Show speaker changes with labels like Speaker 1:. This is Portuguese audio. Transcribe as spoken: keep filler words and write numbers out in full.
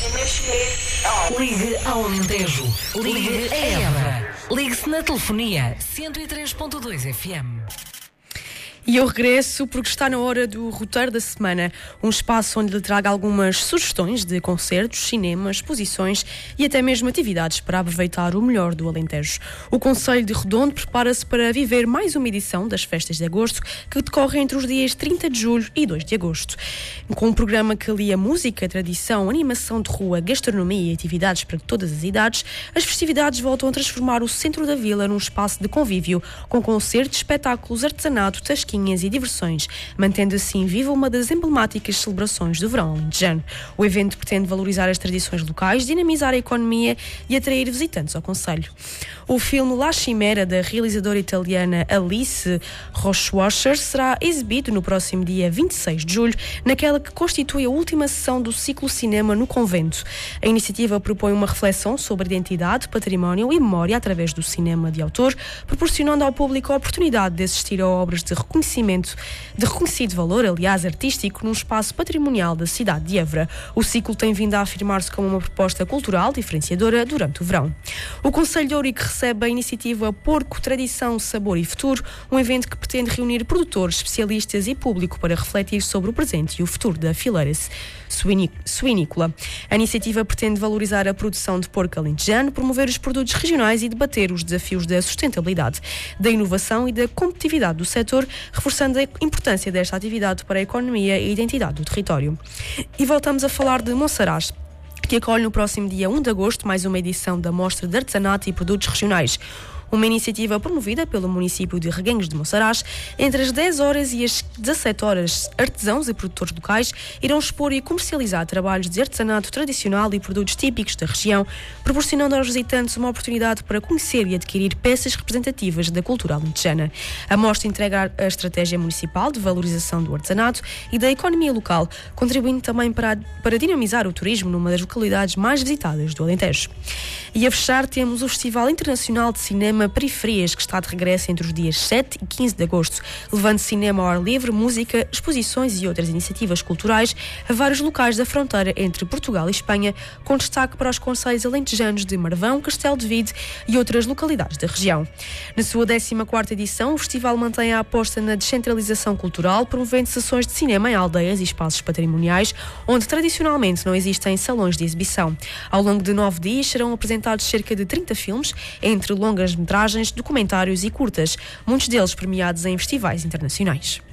Speaker 1: Ligue ao Alentejo. Ligue a Évora. Ligue-se na telefonia cento e três ponto dois F M.
Speaker 2: E eu regresso porque está na hora do roteiro da semana, um espaço onde lhe trago algumas sugestões de concertos, cinemas, exposições e até mesmo atividades para aproveitar o melhor do Alentejo. O Concelho de Redondo prepara-se para viver mais uma edição das Festas de Agosto, que decorre entre os dias trinta de julho e dois de agosto. Com um programa que alia música, tradição, animação de rua, gastronomia e atividades para todas as idades, as festividades voltam a transformar o centro da vila num espaço de convívio, com concertos, espetáculos, artesanato, tasquinhas e diversões, mantendo assim viva uma das emblemáticas celebrações do verão alentejano. O evento pretende valorizar as tradições locais, dinamizar a economia e atrair visitantes ao concelho. O filme La Chimera, da realizadora italiana Alice Rohrwacher, será exibido no próximo dia vinte e seis de julho, naquela que constitui a última sessão do ciclo Cinema no Convento. A iniciativa propõe uma reflexão sobre identidade, património e memória através do cinema de autor, proporcionando ao público a oportunidade de assistir a obras de reconhecimento de reconhecido valor, aliás, artístico, num espaço patrimonial da cidade de Évora. O ciclo tem vindo a afirmar-se como uma proposta cultural diferenciadora durante o verão. O Concelho de Ourique recebe a iniciativa Porco, Tradição, Sabor e Futuro, um evento que pretende reunir produtores, especialistas e público para refletir sobre o presente e o futuro da fileira suinícola. A iniciativa pretende valorizar a produção de porco alentejano, promover os produtos regionais e debater os desafios da sustentabilidade, da inovação e da competitividade do setor, reforçando a importância desta atividade para a economia e a identidade do território. E voltamos a falar de Monsaraz, que acolhe no próximo dia um de agosto mais uma edição da Mostra de Artesanato e Produtos Regionais. Uma iniciativa promovida pelo município de Reguengos de Monsaraz. Entre as dez horas e as dezassete horas, artesãos e produtores locais irão expor e comercializar trabalhos de artesanato tradicional e produtos típicos da região, proporcionando aos visitantes uma oportunidade para conhecer e adquirir peças representativas da cultura alentejana. A mostra entrega a estratégia municipal de valorização do artesanato e da economia local, contribuindo também para, para dinamizar o turismo numa das localidades mais visitadas do Alentejo. E a fechar temos o Festival Internacional de Cinema Periferias, que está de regresso entre os dias sete e quinze de agosto, levando cinema ao ar livre, música, exposições e outras iniciativas culturais a vários locais da fronteira entre Portugal e Espanha, com destaque para os concelhos alentejanos de Marvão, Castelo de Vide e outras localidades da região. Na sua décima quarta edição, o festival mantém a aposta na descentralização cultural, promovendo sessões de cinema em aldeias e espaços patrimoniais, onde tradicionalmente não existem salões de exibição. Ao longo de nove dias serão apresentados cerca de trinta filmes, entre longas metragens, documentários e curtas, muitos deles premiados em festivais internacionais.